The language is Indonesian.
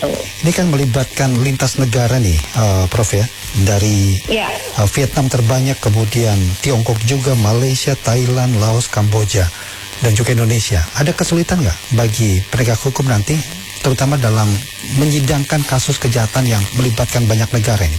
Ini kan melibatkan lintas negara nih, Prof ya. Dari Vietnam terbanyak, kemudian Tiongkok juga, Malaysia, Thailand, Laos, Kamboja, dan juga Indonesia. Ada kesulitan nggak bagi penegak hukum nanti, terutama dalam menyidangkan kasus kejahatan yang melibatkan banyak negara ini?